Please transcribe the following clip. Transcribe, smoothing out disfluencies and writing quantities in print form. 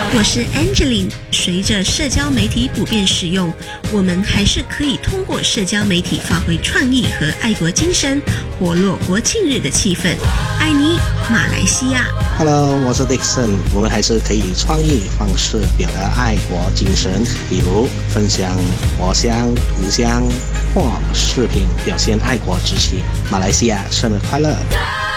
我是 Angeline。随着社交媒体普遍使用，我们还是可以通过社交媒体发挥创意和爱国精神，活络国庆日的气氛。爱你，马来西亚。 Hello， 我是 Dixon。我们还是可以创意方式表达爱国精神，比如分享国乡、图像或视频，表现爱国之情。马来西亚生日快乐！